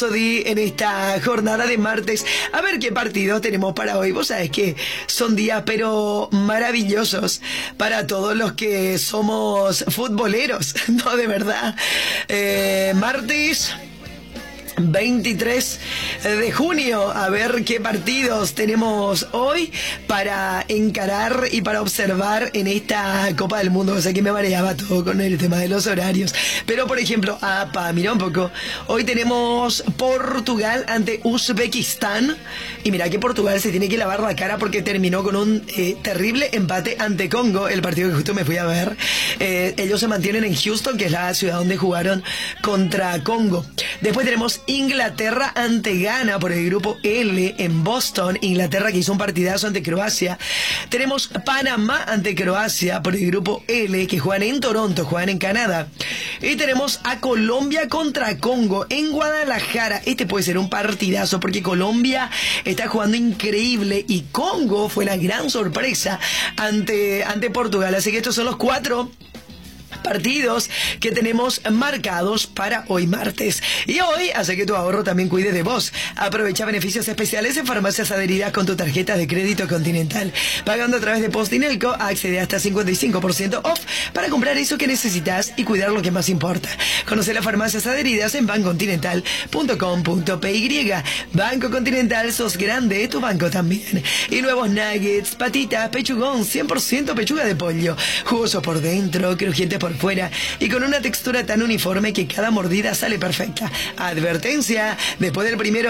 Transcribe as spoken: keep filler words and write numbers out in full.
Rhapsody en esta jornada de martes. A ver qué partido tenemos para hoy. Vos sabés que son días pero maravillosos para todos los que somos futboleros, no, de verdad. Eh, martes veintitrés de junio, a ver qué partidos tenemos hoy para encarar y para observar en esta Copa del Mundo. O sea que me mareaba todo con el tema de los horarios. Pero por ejemplo, apa, mira un poco, hoy tenemos Portugal ante Uzbekistán. Y mira que Portugal se tiene que lavar la cara porque terminó con un eh, terrible empate ante Congo, el partido que justo me fui a ver. Eh, ellos se mantienen en Houston, que es la ciudad donde jugaron contra Congo. Después tenemos Inglaterra ante Ghana por el grupo L en Boston. Inglaterra, que hizo un partidazo ante Croacia. Tenemos Panamá ante Croacia por el grupo L, que juegan en Toronto, juegan en Canadá. Y tenemos a Colombia contra Congo en Guadalajara. Este puede ser un partidazo porque Colombia está jugando increíble y Congo fue la gran sorpresa ante, ante Portugal. Así que estos son los cuatro partidos que tenemos marcados para hoy martes. Y hoy hace que tu ahorro también cuide de vos. Aprovecha beneficios especiales en farmacias adheridas con tu tarjeta de crédito Continental. Pagando a través de Postinelco, accede hasta cincuenta y cinco por ciento off para comprar eso que necesitas y cuidar lo que más importa. Conoce las farmacias adheridas en bancontinental punto com punto p y. Banco Continental, sos grande, tu banco también. Y nuevos nuggets, patitas, pechugón, cien por ciento pechuga de pollo. Jugoso por dentro, crujiente por fuera y con una textura tan uniforme que cada mordida sale perfecta. Advertencia, después del primero